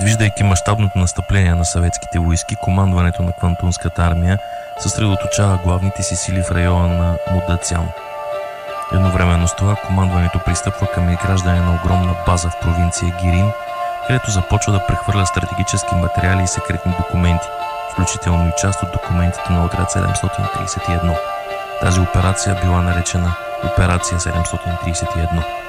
Предвиждайки мащабното настъпление на съветските войски, командването на Квантунската армия съсредоточава главните си сили в района на Мудацян. Едновременно с това командването пристъпва към изграждане на огромна база в провинция Гирин, където започва да прехвърля стратегически материали и секретни документи, включително и част от документите на отряд 731. Тази операция била наречена Операция 731.